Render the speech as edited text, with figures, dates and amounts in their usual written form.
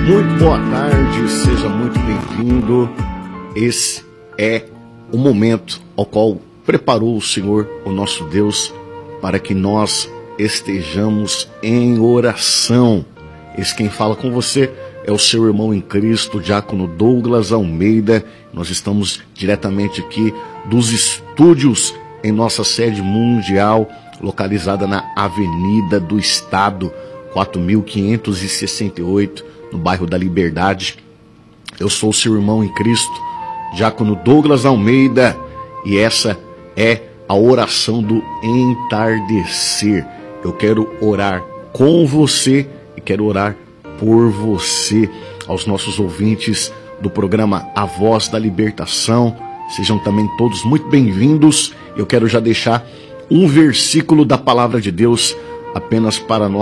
Muito boa tarde, seja muito bem-vindo. Esse é o momento ao qual preparou o Senhor, o nosso Deus, para que nós estejamos em oração. Esse quem fala com você é o seu irmão em Cristo, Diácono Douglas Almeida. Nós estamos diretamente aqui dos estúdios em nossa sede mundial, localizada na Avenida do Estado, 4568, no bairro da Liberdade. Eu sou o seu irmão em Cristo, Diácono Douglas Almeida, e essa é a oração do entardecer. Eu quero orar com você e quero orar por você. Aos nossos ouvintes do programa A Voz da Libertação, sejam também todos muito bem-vindos. Eu quero já deixar um versículo da Palavra de Deus apenas para nós